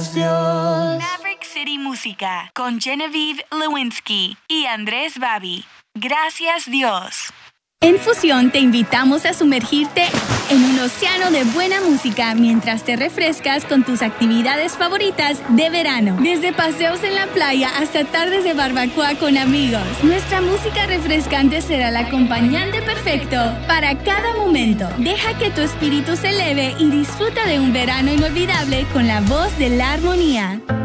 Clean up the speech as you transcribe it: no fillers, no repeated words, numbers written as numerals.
Gracias, Dios. Maverick City Música con Genevieve Lewinsky y Andrés Babi. Gracias, Dios. En Fusión te invitamos a sumergirte en un océano de buena música mientras te refrescas con tus actividades favoritas de verano. Desde paseos en la playa hasta tardes de barbacoa con amigos. Nuestra música refrescante será el acompañante perfecto para cada momento. Deja que tu espíritu se eleve y disfruta de un verano inolvidable con la voz de la armonía.